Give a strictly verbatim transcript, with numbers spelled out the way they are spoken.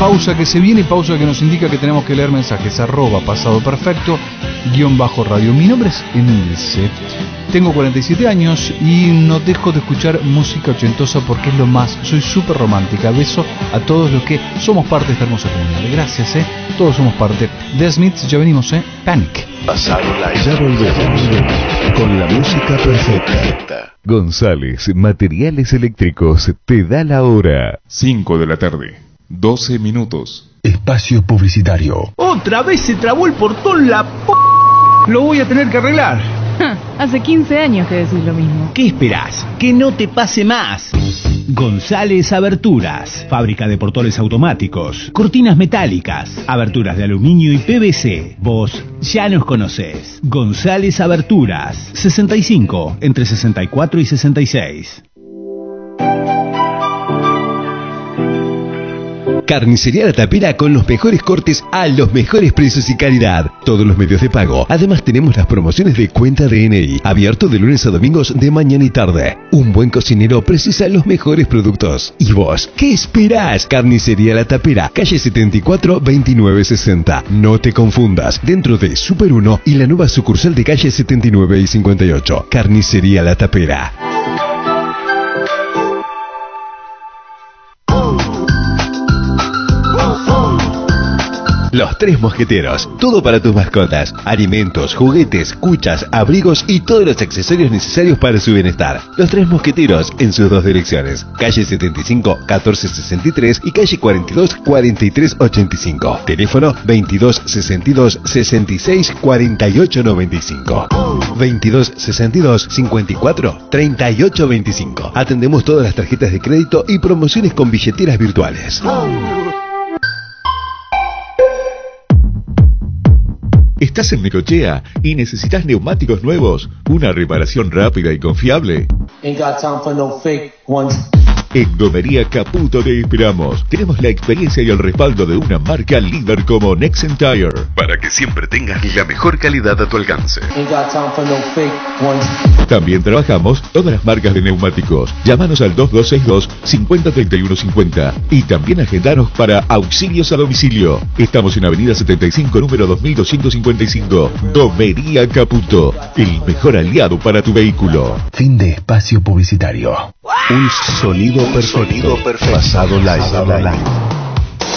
pausa que se viene y pausa que nos indica que tenemos que leer mensajes. Arroba pasado perfecto, guión bajo radio. Mi nombre es Emilce, tengo cuarenta y siete años y no dejo de escuchar música ochentosa porque es lo más. Soy súper romántica. Beso a todos los que somos parte de esta hermosa comunidad. Gracias, eh. Todos somos parte. The Smiths, ya venimos, eh. Panic. Pasado live. Ya volvemos con la música perfecta. González Materiales Eléctricos te da la hora. cinco de la tarde, doce minutos. Espacio publicitario. Otra vez se trabó el portón, la p... Lo voy a tener que arreglar. Hace quince años que decís lo mismo. ¿Qué esperás? Que no te pase más. González Aberturas, fábrica de portones automáticos, cortinas metálicas, aberturas de aluminio y P V C. Vos ya nos conocés. González Aberturas, sesenta y cinco, entre sesenta y cuatro y sesenta y seis. Carnicería La Tapera con los mejores cortes a los mejores precios y calidad. Todos los medios de pago. Además tenemos las promociones de cuenta D N I. Abierto de lunes a domingos de mañana y tarde. Un buen cocinero precisa los mejores productos. ¿Y vos? ¿Qué esperás? Carnicería La Tapera, calle setenta y cuatro, veintinueve sesenta. No te confundas. Dentro de Super uno y la nueva sucursal de calle setenta y nueve y cincuenta y ocho. Carnicería La Tapera. Los Tres Mosqueteros, todo para tus mascotas, alimentos, juguetes, cuchas, abrigos y todos los accesorios necesarios para su bienestar. Los Tres Mosqueteros en sus dos direcciones, calle setenta y cinco, catorce sesenta y tres y calle cuarenta y dos, cuarenta y tres ochenta y cinco. Teléfono veintidós sesenta y dos, sesenta y seis, cuarenta y ocho noventa y cinco. veintidós sesenta y dos, cincuenta y cuatro, treinta y ocho veinticinco. Atendemos todas las tarjetas de crédito y promociones con billeteras virtuales. ¿Estás en Necochea y necesitas neumáticos nuevos? ¿Una reparación rápida y confiable? Ain't got time for no fake ones. En Gomería Caputo te esperamos. Tenemos la experiencia y el respaldo de una marca líder como Nexen Tire, para que siempre tengas la mejor calidad a tu alcance. Ain't got time for no fake ones. También trabajamos todas las marcas de neumáticos. Llámanos al dos dos seis dos, cinco cero tres uno cinco cero y también agendanos para auxilios a domicilio. Estamos en Avenida setenta y cinco, número dos mil doscientos cincuenta y cinco. Gomería Caputo, el mejor aliado para tu vehículo. Fin de espacio publicitario. Un sonido perfecto. Sonido perfecto. Pasado live.